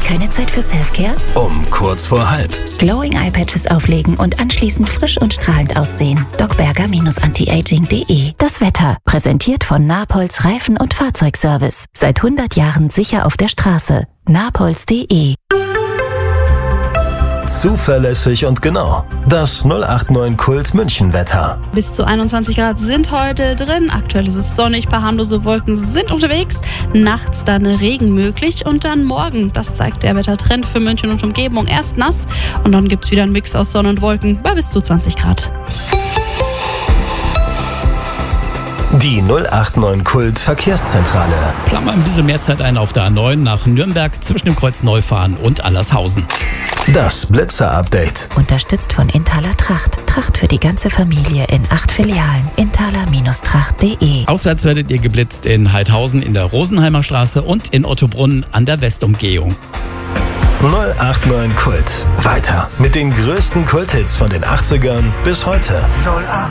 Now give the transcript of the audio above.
Keine Zeit für Selfcare? Um kurz vor halb. Glowing Eye Patches auflegen und anschließend frisch und strahlend aussehen. docberger-antiaging.de. Das Wetter. Präsentiert von Napolz Reifen- und Fahrzeugservice. Seit 100 Jahren sicher auf der Straße. napolz.de. Zuverlässig und genau. Das 089 Kult München Wetter. Bis zu 21 Grad sind heute drin. Aktuell ist es sonnig, ein paar harmlose Wolken sind unterwegs. Nachts dann Regen möglich und dann morgen, das zeigt der Wettertrend für München und Umgebung, erst nass und dann gibt es wieder einen Mix aus Sonne und Wolken bei bis zu 20 Grad. Die 089 Kult Verkehrszentrale. Plan mal ein bisschen mehr Zeit ein auf der A9 nach Nürnberg zwischen dem Kreuz Neufahren und Allershausen. Das Blitzer-Update. Unterstützt von Inthaler Tracht. Tracht für die ganze Familie in 8 Filialen. Inthaler-Tracht.de. Auswärts werdet ihr geblitzt in Heidhausen in der Rosenheimer Straße und in Ottobrunn an der Westumgehung. 089 Kult. Weiter mit den größten Kulthits von den 80ern bis heute.